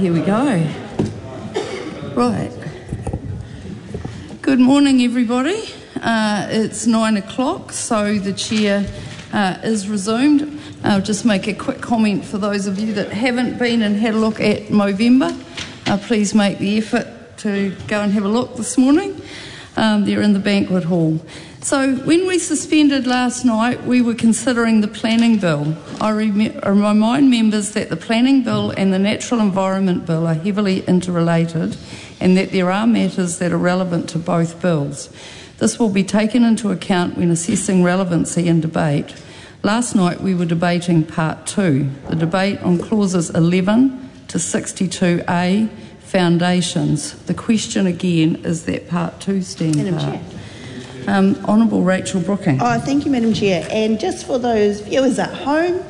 here we go. Right. Good morning, everybody. It's 9 o'clock, so the chair is resumed. I'll just make a quick comment for those of you that haven't been and had a look at Movember. Please make the effort to go and have a look this morning. They're in the banquet hall. So when we suspended last night, we were considering the planning bill. I remind members that the planning bill and the natural environment bill are heavily interrelated and that there are matters that are relevant to both bills. This will be taken into account when assessing relevancy and debate. Last night we were debating Part 2, the debate on clauses 11 to 62A, foundations. The question again is that Part 2 stand Madam part. Chair. Honourable Rachel Brooking. Thank you, Madam Chair. And just for those viewers at home,